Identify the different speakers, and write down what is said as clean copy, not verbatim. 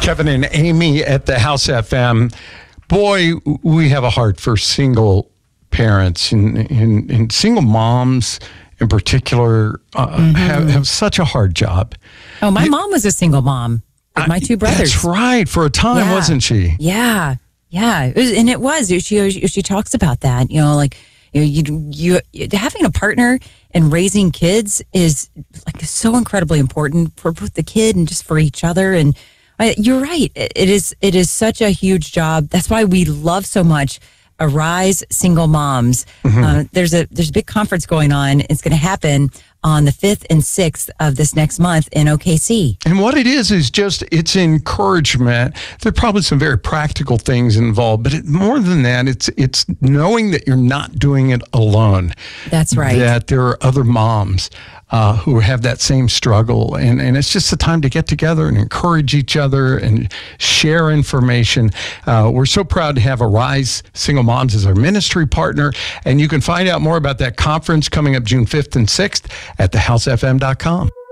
Speaker 1: Kevin and Amy at the House FM. Boy, we have a heart for single parents and single moms in particular have such a hard job.
Speaker 2: Oh, my mom was a single mom with my two brothers.
Speaker 1: That's right. For a time, wasn't she?
Speaker 2: Yeah. It was. She talks about that. You having a partner and raising kids is like so incredibly important for both the kid and just for each other. And you're right. It is such a huge job. That's why we love so much Arise Single Moms. There's a big conference going on. It's going to happen on the 5th and 6th of this next month in OKC.
Speaker 1: And what it is just, it's encouragement. There are probably some very practical things involved, but more than that, it's knowing that you're not doing it alone.
Speaker 2: That's right.
Speaker 1: That there are other moms who have that same struggle. And it's just a time to get together and encourage each other and share information. We're so proud to have Arise Single Moms as our ministry partner. And you can find out more about that conference coming up June 5th and 6th at thehousefm.com.